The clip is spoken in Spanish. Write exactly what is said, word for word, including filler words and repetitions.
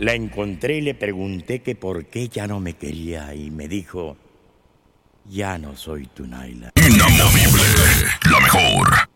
La encontré y le pregunté que por qué ya no me quería y me dijo, ya no soy tu Naila. Inamovible, la mejor.